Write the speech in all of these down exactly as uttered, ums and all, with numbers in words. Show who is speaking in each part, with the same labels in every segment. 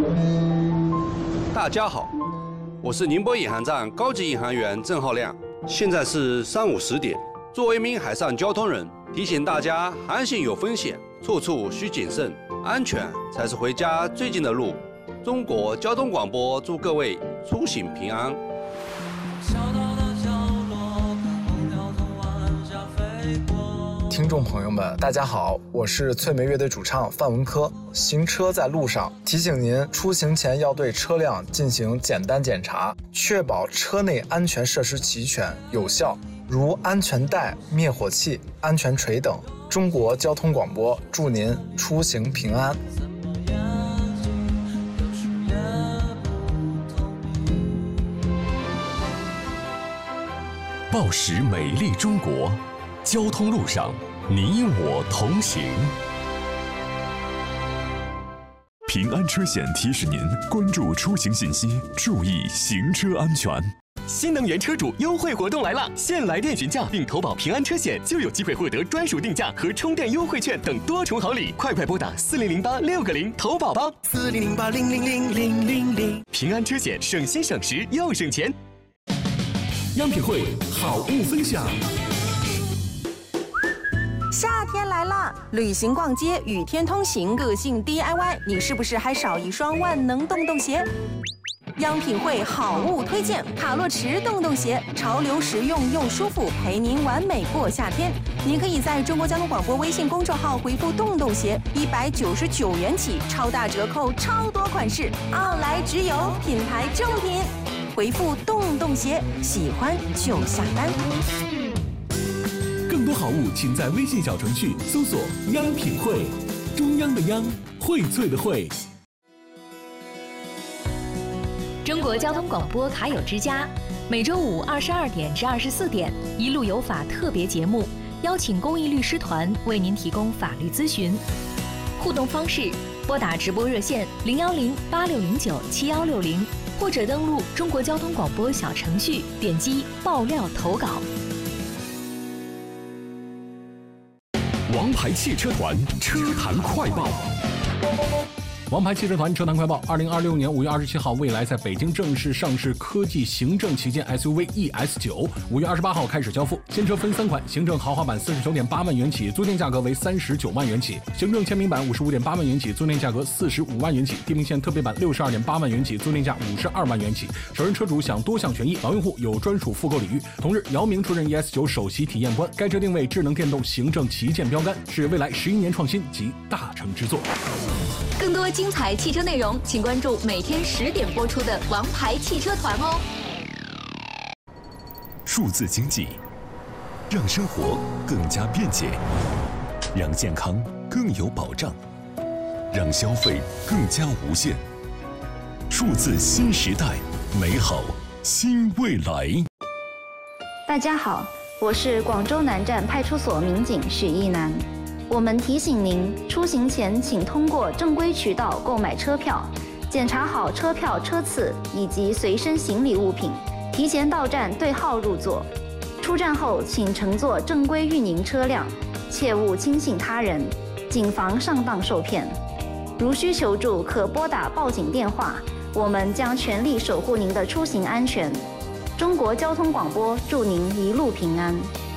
Speaker 1: 大家好，我是宁波引航站高级引航员郑浩亮。现在是上午十点。作为一名海上交通人，提醒大家，航行有风险，处处需谨慎，安全才是回家最近的路。中国交通广播祝各位出行平安。
Speaker 2: 听众朋友们，大家好，我是翠梅乐队主唱范文科。行车在路上，提醒您出行前要对车辆进行简单检查，确保车内安全设施齐全有效，如安全带、灭火器、安全锤等。中国交通广播祝您出行平安。
Speaker 3: 报时美丽中国，交通路上你我同行。
Speaker 4: 平安车险提示您关注出行信息，注意行车安全。
Speaker 5: 新能源车主优惠活动来了！现来电询价并投保平安车险，就有机会获得专属定价和充电优惠券等多重好礼。快快拨打四零零八六个零投保吧！
Speaker 6: 四零零八零零零零零零。
Speaker 5: 平安车险，省心省时又省钱。
Speaker 7: 央品汇好物分享。
Speaker 8: 夏天来了，旅行逛街，与天同行，个性 D I Y， 你是不是还少一双万能洞洞鞋？央品汇好物推荐卡洛驰洞洞鞋，潮流实用又舒服，陪您完美过夏天。您可以在中国交通广播微信公众号回复洞洞鞋，一百九十九元起，超大折扣，超多款式，奥莱直邮，品牌正品。回复洞洞鞋，喜欢就下单。
Speaker 7: 更多好物，请在微信小程序搜索“央品汇”，中央的央，荟萃的荟。
Speaker 9: 中国交通广播卡友之家，每周五二十二点至二十四点，一路有法特别节目，邀请公益律师团为您提供法律咨询。互动方式：拨打直播热线零幺零八六零九七幺六零，或者登录中国交通广播小程序，点击爆料投稿。
Speaker 3: 王牌汽车团车坛快报。
Speaker 10: 王牌汽车团车坛快报：二零二六年五月二十七号，蔚来在北京正式上市科技行政旗舰 S U V E S 九，五月二十八号开始交付。新车分三款，行政豪华版四十九点八万元起，租赁价格为三十九万元起；行政签名版五十五点八万元起，租赁价格四十五万元起；地平线特别版六十二点八万元起，租赁价五十二万元起。首任车主享多项权益，老用户有专属复购礼遇。同日，姚明出任 E S 九首席体验官。该车定位智能电动行政旗舰标杆，是蔚来十一年创新及大成之作。
Speaker 9: 更多精彩汽车内容，请关注每天十点播出的《王牌汽车团》哦。
Speaker 4: 数字经济让生活更加便捷，让健康更有保障，让消费更加无限。数字新时代，美好新未来。
Speaker 11: 大家好，我是广州南站派出所民警许一楠。我们提醒您，出行前请通过正规渠道购买车票，检查好车票车次以及随身行李物品，提前到站对号入座。出站后请乘坐正规运营车辆，切勿轻信他人，谨防上当受骗。如需求助，可拨打报警电话，我们将全力守护您的出行安全。中国交通广播祝您一路平安。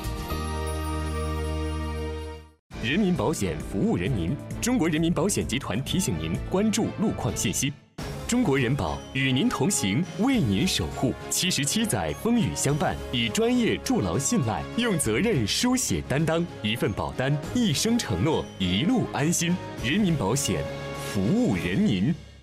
Speaker 5: 人民保险服务人民，中国人民保险集团提醒您关注路况信息。中国人保与您同行，为您守护。七十七载风雨相伴，以专业筑牢信赖，用责任书写担当。一份保单，一生承诺，一路安心。人民保险，服务人民。